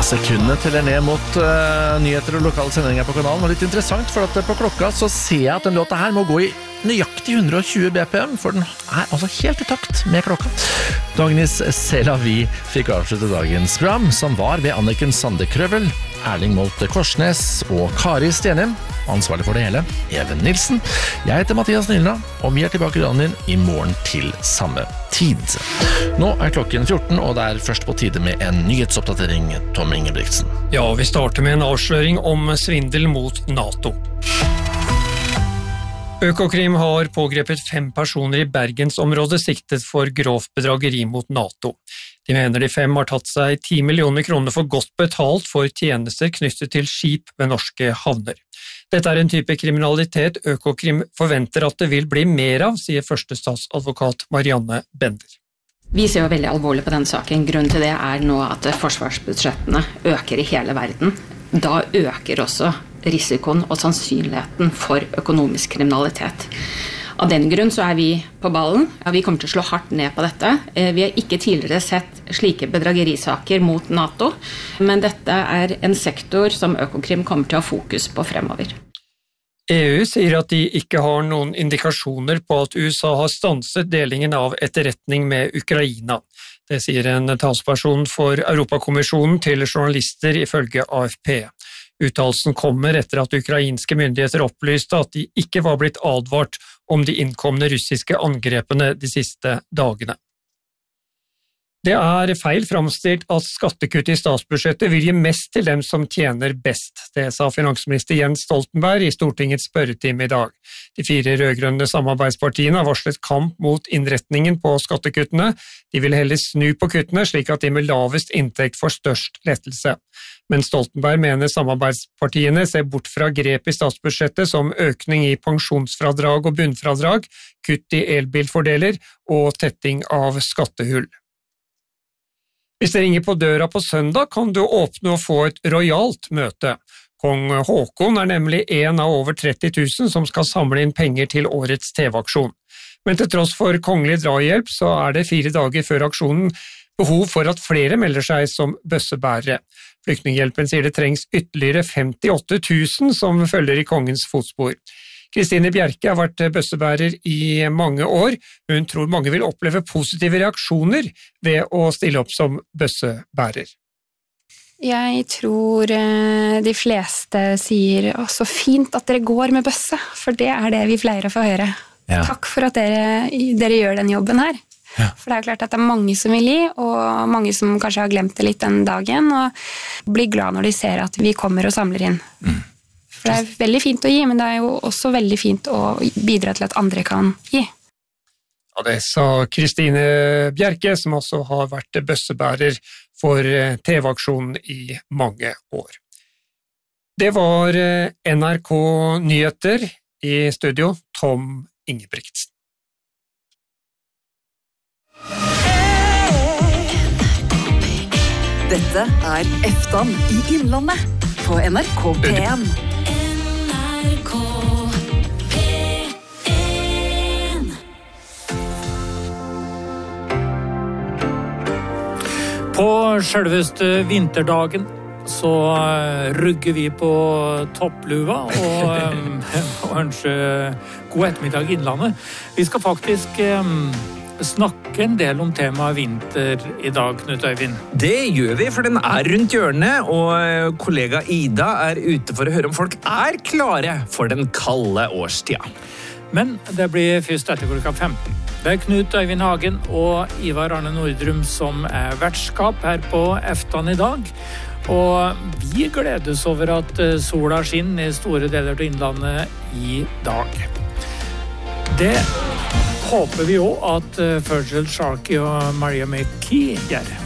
Sekundene teller ned mot nyheter og lokale sendinger på kanalen. Og litt interessant, for at på klokka så ser jeg at den låta her må gå i nøyaktig 120 BPM, for den er altså helt i takt med klokka. Dagnis Selavi fikk avslutte dagens program, som var ved Anniken Sandekrøvel, Erling Molte Korsnes og Kari Stenheim. Ansvarlig for det hele, Even Nilsen. Jeg heter Mathias Nylna, og vi er tilbake i dagen din i morgen til samme tid. Nå er klokken 14, og det er først på tide med en nyhetsoppdatering, Tom Ingebrigtsen. Ja, vi starter med en avsløring om svindel mot NATO. Økokrim har pågrepet 5 personer i Bergensområdet siktet for grovt bedrageri mot NATO. De mener de 5 har tatt seg 10 millioner kroner for godt betalt for tjenester knyttet til skip ved norske havner. Dette er en type kriminalitet Økokrim forventer at det vil bli mer av, sier førstestatsadvokat Marianne Bender. Vi ser jo veldig alvorlig på den saken. Grunnen til det er nå at forsvarsbudsjettene øker i hele verden. Da øker også risikoen og sannsynligheten for økonomisk kriminalitet. Av den grunn så er vi på ballen. Ja, vi kommer til å slå hardt ned på dette. Vi har ikke tidligere sett slike bedragerisaker mot NATO, men dette er en sektor som Økokrim kommer til å ha fokus på fremover. EU sier at de ikke har noen indikasjoner på at USA har stanset delingen av etterretning med Ukraina. Det sier en talsperson for Europakommisjonen til journalister ifølge AFP. Uttalelsen kommer etter at ukrainske myndigheter opplyste at de ikke var blitt advart om de innkomne russiske angrepene de siste dagene. Det er feil framstilt at skattekutt i statsbudsjettet vil gi mest til dem som tjener best. Det sa finansminister Jens Stoltenberg i Stortingets spørretime i dag. De 4 rødgrønne samarbeidspartiene har varslet kamp mot innretningen på skattekuttene. De vil heller snu på kuttene slik at de med lavest inntekt får størst lettelse. Men Stoltenberg mener samarbeidspartiene ser bort fra grep i statsbudsjettet som økning i pensjonsfradrag og bunnfradrag, kutt i elbilfordeler og tetting av skattehull. Hvis det ringer på døra på søndag, kan du åpne og få et rojalt møte. Kong Håkon er nemlig en av over 30 000 som skal samle inn penger til årets TV-aksjon. Men til tross for kongelig drahjelp så er det 4 dager før aksjonen behov for at flere melder seg som bøssebærere. Flyktninghjelpen sier det trengs ytterligere 58 000 som følger i kongens fotspor. Kristine Bjerke har vært bøssebærer i mange år. Hun tror mange vil oppleve positive reaksjoner ved å stille opp som bøssebærer. Jeg tror de fleste sier så fint at dere går med bøsse, for det er det vi pleier å få høre. Ja. Takk for at dere gjør den jobben her. Ja. For det er jo klart at det er mange som vil gi, og mange som kanskje har glemt det litt den dagen, og blir glad når de ser at vi kommer og samler inn. For det er veldig fint å gi, men det er jo også veldig fint å bidra til at andre kan gi. Ja, det sa Kristine Bjerke, som også har vært bøssebærer for TV-aksjonen i mange år. Det var NRK Nyheter, i studio Tom Ingebrigtsen. Dette er Eftan i Innlandet på NRK P1. På selveste vinterdagen så rugger vi på topplua og ønsker god ettermiddag i Innlandet. Vi skal faktisk snakke en del om temaet vinter i dag, Knut Øyvind. Det gjør vi, for den er rundt hjørnet, og kollega Ida er ute for å høre om folk er klare for den kalde årstida. Men det blir først etter klokka 15. Det er Knut Øyvind Hagen og Ivar Arne Nordrum som er vertskap her på Eftan i dag. Og vi gledes over at sola skinner i store deler av Innlandet i dag. Det håper vi også at Virgil Sharkey og Maria McKee gjør.